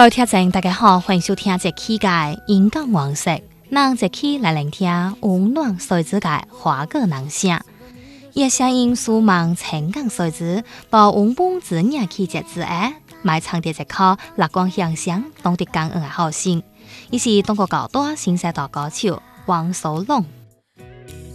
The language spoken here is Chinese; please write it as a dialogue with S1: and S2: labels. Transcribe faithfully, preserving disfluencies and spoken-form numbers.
S1: 各位听众大家好，欢迎收听这期嘅演讲王室。咱这期来聆听温暖碎子嘅花果人声，伊嘅声音舒mang情感碎子，把温本子念起只字诶，埋藏伫一颗乐观向上、懂得感恩嘅好心。伊是中国高大新时代歌手王守龙。